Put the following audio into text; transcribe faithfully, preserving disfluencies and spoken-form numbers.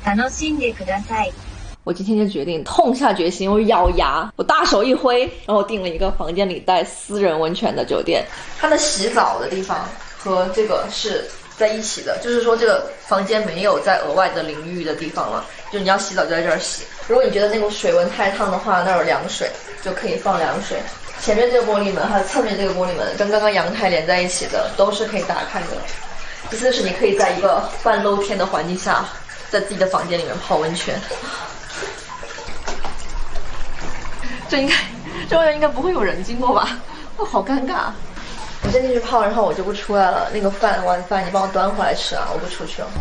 楽しんでください。 我今天就决定痛下决心，我咬牙，我大手一挥，然后我订了一个房间里带私人温泉的酒店。它的洗澡的地方和这个是在一起的，就是说这个房间没有在额外的淋浴的地方了，就你要洗澡就在这儿洗。如果你觉得那个水温太烫的话，那儿有凉水，就可以放凉水。前面这个玻璃门还有侧面这个玻璃门跟刚刚阳台连在一起的都是可以打开的。意思是你可以在一个半露天的环境下，在自己的房间里面泡温泉。这应该，这外面应该不会有人经过吧？哦，好尴尬。我先进去泡，然后我就不出来了。那个饭晚饭你帮我端回来吃啊，我不出去了。